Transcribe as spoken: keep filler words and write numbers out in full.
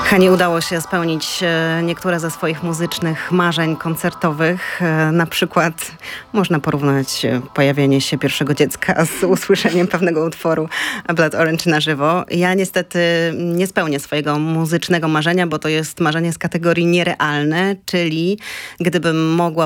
Hani udało się spełnić e, niektóre ze swoich muzycznych marzeń koncertowych. E, na przykład można porównać e, pojawienie się pierwszego dziecka z usłyszeniem pewnego utworu Blood Orange na żywo. Ja niestety nie spełnię swojego muzycznego marzenia, bo to jest marzenie z kategorii nierealne, czyli gdybym mogła